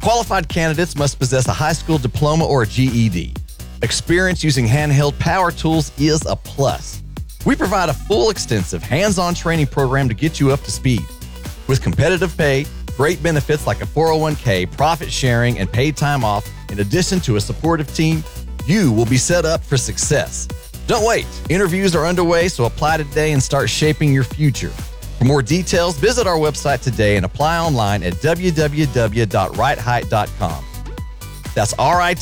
Qualified candidates must possess a high school diploma or a GED. Experience using handheld power tools is a plus. We provide a full, extensive, hands-on training program to get you up to speed. With competitive pay, great benefits like a 401k, profit sharing, and paid time off, in addition to a supportive team, you will be set up for success. Don't wait. Interviews are underway, so apply today and start shaping your future. For more details, visit our website today and apply online at www.rightheight.com. That's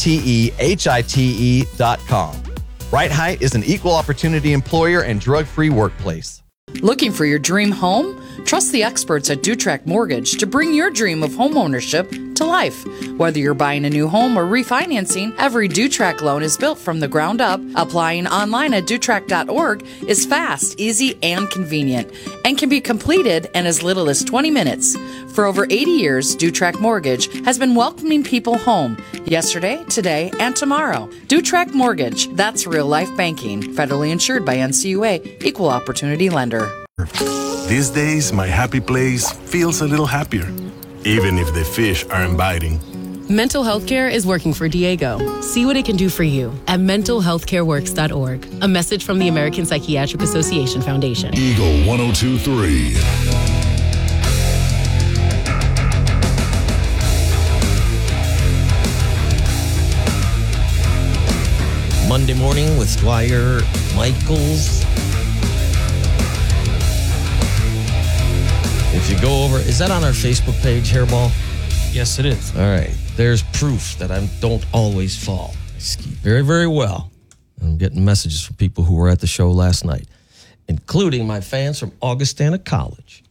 RITEHITE.com. Right Height is an equal opportunity employer and drug-free workplace. Looking for your dream home? Trust the experts at Dutrack Mortgage to bring your dream of home ownership to life. Whether you're buying a new home or refinancing, every Dutrack loan is built from the ground up. Applying online at Dutrack.org is fast, easy, and convenient, and can be completed in as little as 20 minutes. For over 80 years, Dutrack Mortgage has been welcoming people home yesterday, today, and tomorrow. Dutrack Mortgage, that's real life banking. Federally insured by NCUA, Equal Opportunity Lender. These days, my happy place feels a little happier, even if the fish aren't biting. Mental health care is working for Diego. See what it can do for you at mentalhealthcareworks.org. A message from the American Psychiatric Association Foundation. Eagle 102.3. Monday morning with Dwyer Michaels. If you go over, is that on our Facebook page, Hairball? Yes, it is. All right. There's proof that I don't always fall. I ski very, very well. I'm getting messages from people who were at the show last night, including my fans from Augustana College.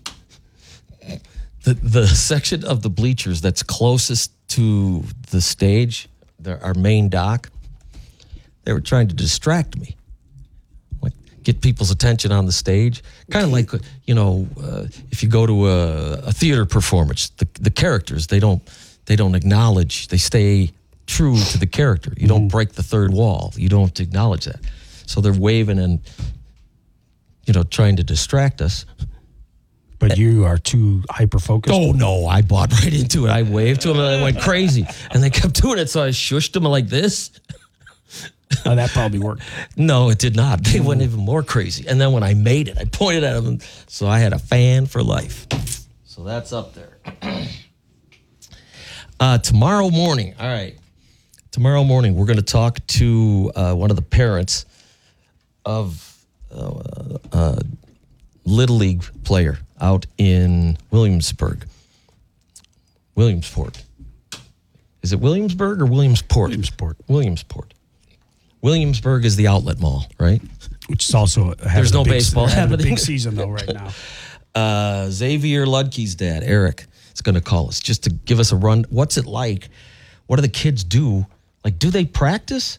The section of the bleachers that's closest to the stage, our main dock, they were trying to distract me. Get people's attention on the stage. Kind of like, if you go to a theater performance, the characters, they don't acknowledge, they stay true to the character. You don't break the third wall. You don't acknowledge that. So they're waving and, trying to distract us. But you are too hyper-focused? Oh, no. I bought right into it. I waved to them and I went crazy. And they kept doing it, so I shushed them like this. Oh, that probably worked. No, it did not. They went even more crazy. And then when I made it, I pointed at them. So I had a fan for life. So that's up there. Tomorrow morning, all right. Tomorrow morning, we're going to talk to one of the parents of a Little League player out in Williamsport. Is it Williamsburg or Williamsport? Williamsport. Williamsburg is the outlet mall, right? Which is also there's no baseball having a big season though right now. Xavier Ludke's dad, Eric, is going to call us just to give us a run. What's it like? What do the kids do? Like, do they practice,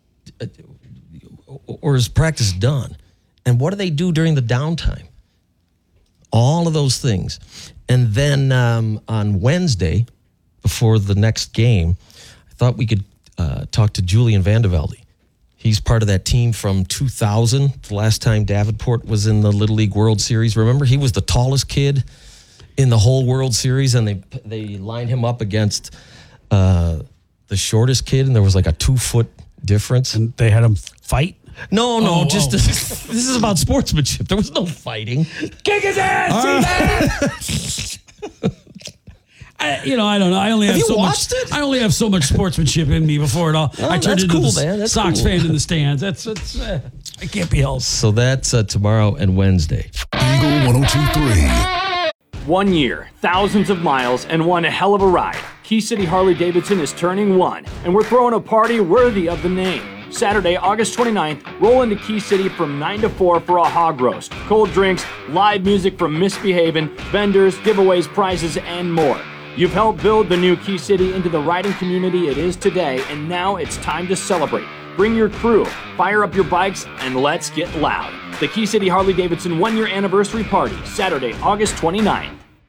or is practice done? And what do they do during the downtime? All of those things, and then on Wednesday, before the next game, I thought we could talk to Julian Vandevelde. He's part of that team from 2000, the last time Davenport was in the Little League World Series. Remember, he was the tallest kid in the whole World Series, and they lined him up against the shortest kid, and there was like a 2-foot difference. And they had him fight? No, this is about sportsmanship. There was no fighting. Kick his ass! I don't know. I only have so much sportsmanship in me before it all. Oh, I turned into the Sox fan in the stands. That's I can't be helped. So that's tomorrow and Wednesday. Eagle 102.3. 1 year, thousands of miles, and one hell of a ride. Key City Harley-Davidson is turning 1, and we're throwing a party worthy of the name. Saturday, August 29th, roll into Key City from 9 to 4 for a hog roast, cold drinks, live music from Misbehavin', vendors, giveaways, prizes, and more. You've helped build the new Key City into the riding community it is today, and now it's time to celebrate. Bring your crew, fire up your bikes, and let's get loud. The Key City Harley-Davidson 1-year anniversary party, Saturday, August 29th.